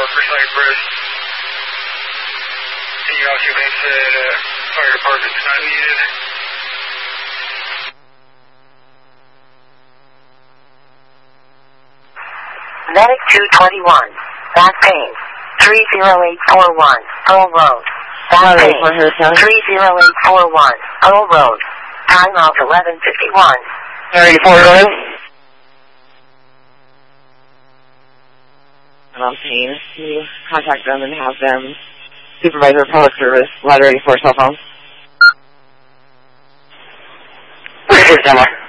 Upper Cypress. The occupant said fire department's not needed. Medic 221, back pain, 30841, Hull Road. Back pain, 30841, Hull Road. Time of 11:51. 34 I'm saying, can you contact them and have them supervisor public service, ladder 84 cell phone? This is Emma.